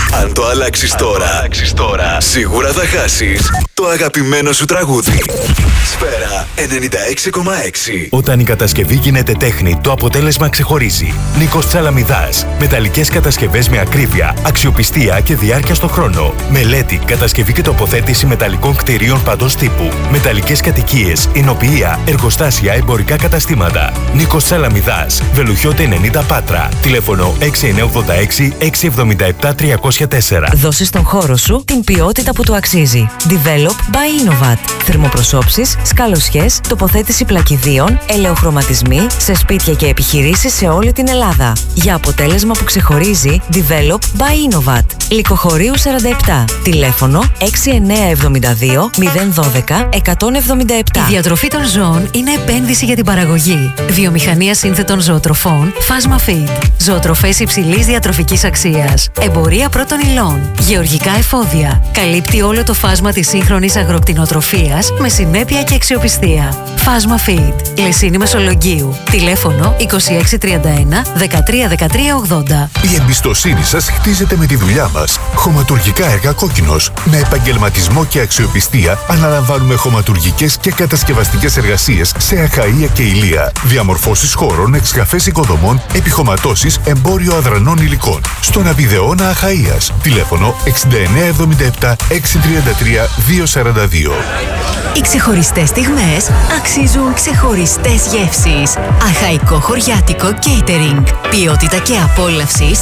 Αν το αλλάξεις τώρα, σίγουρα θα χάσεις το αγαπημένο σου τραγούδι. Σφαίρα 96,6. Όταν η κατασκευή γίνεται τέχνη, το αποτέλεσμα ξεχωρίζει. Νίκος Τσαλαμιδάς. Μεταλλικές κατασκευές με ακρίβεια, αξιοπιστία και διάρκεια στο χρόνο. Μελέτη, κατασκευή και τοποθέτηση μεταλλικών κτηρίων παντός τύπου. Μεταλλικές κατοικίες, εινοποιεία, εργοστάσια, εμπορικά καταστήματα. Νίκος Τσαλαμιδάς. Βελουχιώτε 90 Πάτρα. Τηλέφωνο 6986 677 304. Δώσε στον χώρο σου την ποιότητα που του αξίζει. Develop by Innovat. Θερμοπροσώψεις, σκαλωσιές, τοποθέτηση πλακιδίων, ελαιοχρωματισμοί σε σπίτια και επιχειρήσεις σε όλη την Ελλάδα. Για αποτέλεσμα που ξεχωρίζει, Develop by Innovat. Λυκοχωρίου 47. Τηλέφωνο 6972 012 177. Η διατροφή των ζώων είναι επένδυση για την παραγωγή. Βιομηχανία σύνθετων ζωοτροφών Phasma Feed. Ζωοτροφές υψηλής διατροφικής αξίας. Εμπορία πρώτων υλών. Γεωργικά εφόδια. Καλύπτει όλο το φάσμα της σύγχρονης αγροκτηνοτροφίας με συνέπεια και αξιοπιστία. Phasma Feed. Λεσίνη Μεσολογγίου. Τηλέφωνο 2631 13 13 80. Η εμπιστοσύνη σας χτίζεται με τη δουλειά μας. Χωματουργικά έργα Κόκκινος. Με επαγγελματισμό και αξιοπιστία αναλαμβάνουμε χωματουργικές και κατασκευαστικές εργασίες σε Αχαΐα και Ηλεία. Διαμορφώσεις χώρων, εξκαφές οικοδομών, επιχωματώσεις, εμπόριο αδρανών υλικών. Στον Απιδεώνα Αχαΐας. Τηλέφωνο 6977 633 242. Οι ξεχωριστές στιγμές αξίζουν ξεχωριστές γεύσεις. Αχαϊκό χωριάτικο catering. Ποιότητα και απόλαυση